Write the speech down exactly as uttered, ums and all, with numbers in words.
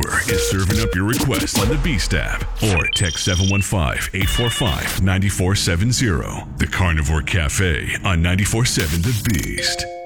Brewer is serving up your requests on the Beast app or text seven one five, eight four five, nine four seven zero. The Carnivore Cafe on ninety-four point seven The Beast.